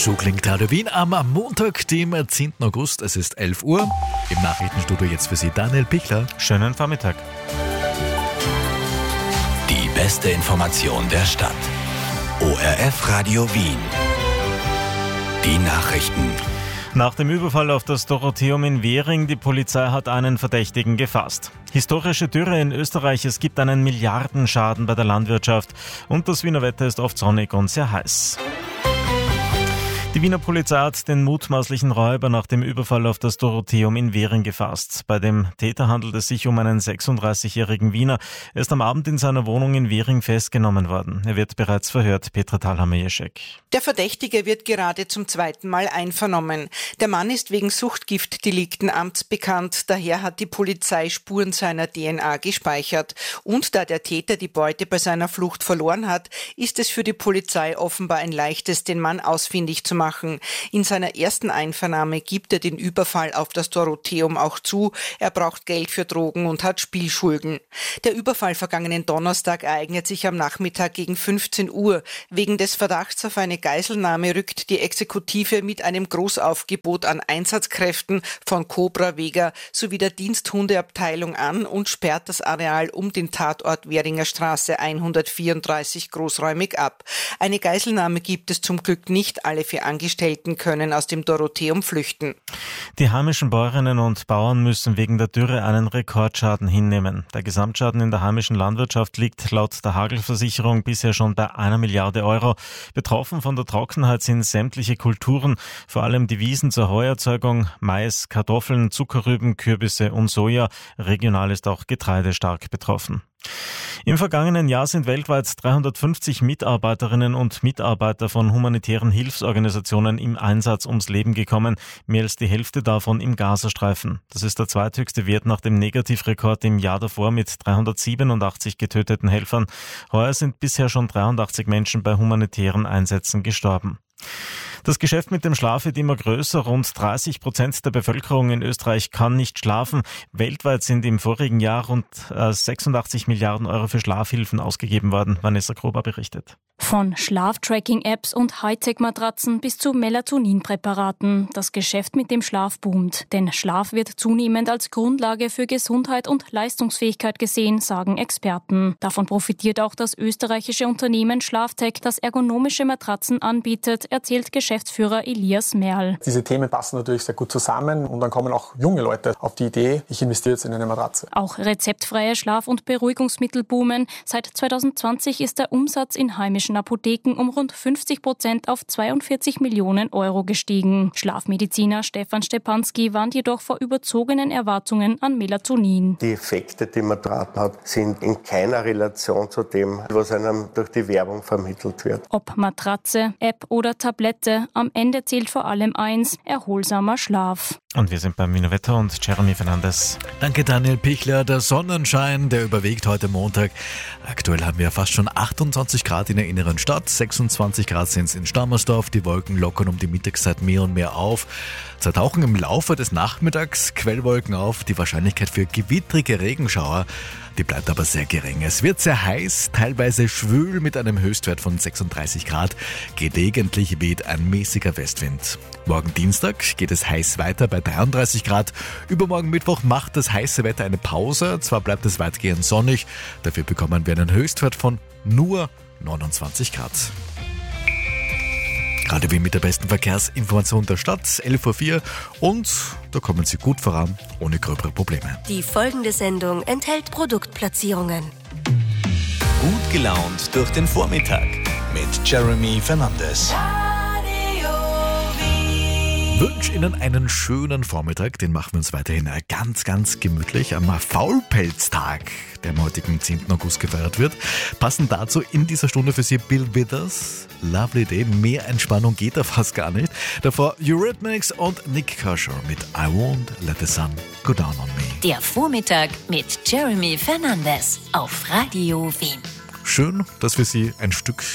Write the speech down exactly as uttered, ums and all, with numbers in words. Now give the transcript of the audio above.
So klingt Radio Wien am Montag, dem zehnten August. Es ist elf Uhr. Im Nachrichtenstudio jetzt für Sie Daniel Pichler. Schönen Vormittag. Die beste Information der Stadt. O R F Radio Wien. Die Nachrichten. Nach dem Überfall auf das Dorotheum in Währing, die Polizei hat einen Verdächtigen gefasst. Historische Dürre in Österreich, es gibt einen Milliardenschaden bei der Landwirtschaft und das Wiener Wetter ist oft sonnig und sehr heiß. Die Wiener Polizei hat den mutmaßlichen Räuber nach dem Überfall auf das Dorotheum in Währing gefasst. Bei dem Täter handelt es sich um einen sechsunddreißigjährigen Wiener. Er ist am Abend in seiner Wohnung in Währing festgenommen worden. Er wird bereits verhört. Petra Thalhammer-Jeschek. Der Verdächtige wird gerade zum zweiten Mal einvernommen. Der Mann ist wegen Suchtgiftdelikten amtsbekannt. Daher hat die Polizei Spuren seiner D N A gespeichert. Und da der Täter die Beute bei seiner Flucht verloren hat, ist es für die Polizei offenbar ein leichtes, den Mann ausfindig zu machen. Machen. In seiner ersten Einvernahme gibt er den Überfall auf das Dorotheum auch zu. Er braucht Geld für Drogen und hat Spielschulden. Der Überfall vergangenen Donnerstag ereignet sich am Nachmittag gegen fünfzehn Uhr. Wegen des Verdachts auf eine Geiselnahme rückt die Exekutive mit einem Großaufgebot an Einsatzkräften von Cobra Vega sowie der Diensthundeabteilung an und sperrt das Areal um den Tatort Währinger Straße hundertvierunddreißig großräumig ab. Eine Geiselnahme gibt es zum Glück nicht. Alle vier Angestellten können aus dem Dorotheum flüchten. Die heimischen Bäuerinnen und Bauern müssen wegen der Dürre einen Rekordschaden hinnehmen. Der Gesamtschaden in der heimischen Landwirtschaft liegt laut der Hagelversicherung bisher schon bei einer Milliarde Euro. Betroffen von der Trockenheit sind sämtliche Kulturen, vor allem die Wiesen zur Heuerzeugung, Mais, Kartoffeln, Zuckerrüben, Kürbisse und Soja. Regional ist auch Getreide stark betroffen. Im vergangenen Jahr sind weltweit dreihundertfünfzig Mitarbeiterinnen und Mitarbeiter von humanitären Hilfsorganisationen im Einsatz ums Leben gekommen, mehr als die Hälfte davon im Gazastreifen. Das ist der zweithöchste Wert nach dem Negativrekord im Jahr davor mit dreihundertsiebenundachtzig getöteten Helfern. Heuer sind bisher schon dreiundachtzig Menschen bei humanitären Einsätzen gestorben. Das Geschäft mit dem Schlaf wird immer größer. Rund dreißig Prozent der Bevölkerung in Österreich kann nicht schlafen. Weltweit sind im vorigen Jahr rund sechsundachtzig Milliarden Euro für Schlafhilfen ausgegeben worden. Vanessa Grober berichtet. Von Schlaftracking-Apps und Hightech-Matratzen bis zu Melatoninpräparaten. Das Geschäft mit dem Schlaf boomt. Denn Schlaf wird zunehmend als Grundlage für Gesundheit und Leistungsfähigkeit gesehen, sagen Experten. Davon profitiert auch das österreichische Unternehmen Schlaftech, das ergonomische Matratzen anbietet, erzählt Geschäftsführer Elias Merl. Diese Themen passen natürlich sehr gut zusammen und dann kommen auch junge Leute auf die Idee, ich investiere jetzt in eine Matratze. Auch rezeptfreie Schlaf- und Beruhigungsmittel boomen. Seit zweitausendzwanzig ist der Umsatz in heimischen Apotheken um rund fünfzig Prozent auf zweiundvierzig Millionen Euro gestiegen. Schlafmediziner Stefan Stepanski warnt jedoch vor überzogenen Erwartungen an Melatonin. Die Effekte, die man dran hat, sind in keiner Relation zu dem, was einem durch die Werbung vermittelt wird. Ob Matratze, App oder Tablette, am Ende zählt vor allem eins: erholsamer Schlaf. Und wir sind beim Wiener Wetter und Jeremy Fernandes. Danke Daniel Pichler. Der Sonnenschein, der überwiegt heute Montag. Aktuell haben wir fast schon achtundzwanzig Grad in der inneren Stadt, sechsundzwanzig Grad sind es in Stammersdorf. Die Wolken lockern um die Mittagszeit mehr und mehr auf. Zwar tauchen im Laufe des Nachmittags Quellwolken auf. Die Wahrscheinlichkeit für gewittrige Regenschauer, die bleibt aber sehr gering. Es wird sehr heiß, teilweise schwül mit einem Höchstwert von sechsunddreißig Grad. Gelegentlich weht ein mäßiger Westwind. Morgen Dienstag geht es heiß weiter bei dreiunddreißig Grad. Übermorgen Mittwoch macht das heiße Wetter eine Pause. Zwar bleibt es weitgehend sonnig, dafür bekommen wir einen Höchstwert von nur neunundzwanzig Grad. Gerade wie mit der besten Verkehrsinformation der Stadt, elf Uhr vier, und da kommen Sie gut voran, ohne gröbere Probleme. Die folgende Sendung enthält Produktplatzierungen. Gut gelaunt durch den Vormittag mit Jeremy Fernandes. Ich wünsche Ihnen einen schönen Vormittag, den machen wir uns weiterhin ganz, ganz gemütlich am Faulpelztag, der am heutigen zehnten August gefeiert wird. Passend dazu in dieser Stunde für Sie Bill Withers, Lovely Day, mehr Entspannung geht da fast gar nicht. Davor Eurythmics und Nick Kershaw mit I Won't Let the Sun Go Down on Me. Der Vormittag mit Jeremy Fernandes auf Radio Wien. Schön, dass wir Sie ein Stück